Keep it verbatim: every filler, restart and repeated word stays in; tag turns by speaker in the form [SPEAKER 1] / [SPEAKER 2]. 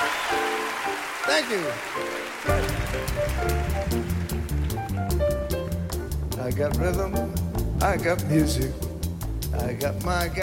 [SPEAKER 1] Thank you. I got rhythm, I got music, I got my guy.